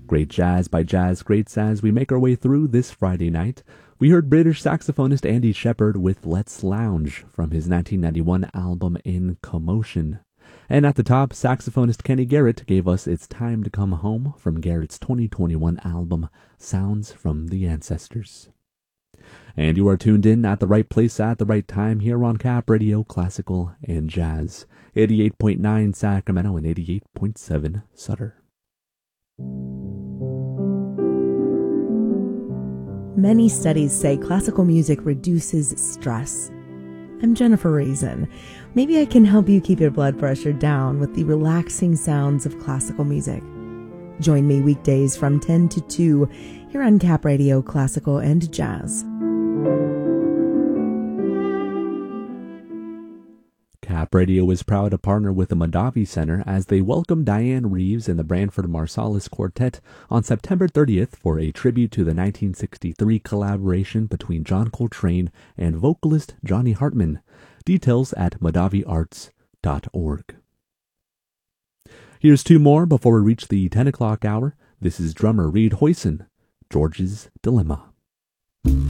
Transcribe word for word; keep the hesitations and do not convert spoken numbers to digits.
Great jazz by jazz greats as we make our way through this Friday night. We heard British saxophonist Andy Shepherd with Let's Lounge from his nineteen ninety-one album In Commotion. And at the top, saxophonist Kenny Garrett gave us It's Time to Come Home from Garrett's twenty twenty-one album Sounds from the Ancestors. And you are tuned in at the right place at the right time here on Cap Radio Classical and Jazz, eighty-eight point nine Sacramento and eighty-eight point seven Sutter. Many studies say classical music reduces stress. I'm Jennifer Raisin. Maybe I can help you keep your blood pressure down with the relaxing sounds of classical music. Join me weekdays from ten to two here on Cap Radio Classical and Jazz. Cap Radio is proud to partner with the Mondavi Center as they welcome Diane Reeves and the Branford Marsalis Quartet on September thirtieth for a tribute to the nineteen sixty-three collaboration between John Coltrane and vocalist Johnny Hartman. Details at mondavi arts dot org. Here's two more before we reach the ten o'clock hour. This is drummer Reed Hoyson, George's Dilemma.